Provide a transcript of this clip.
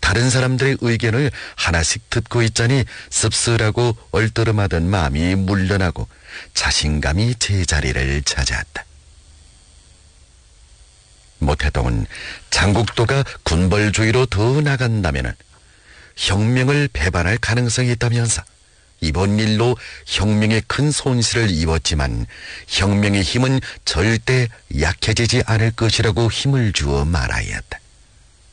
다른 사람들의 의견을 하나씩 듣고 있자니 씁쓸하고 얼떠름하던 마음이 물러나고 자신감이 제자리를 차지했다. 모태동은 장국도가 군벌주의로 더 나간다면 혁명을 배반할 가능성이 있다면서 이번 일로 혁명에 큰 손실을 입었지만 혁명의 힘은 절대 약해지지 않을 것이라고 힘을 주어 말하였다.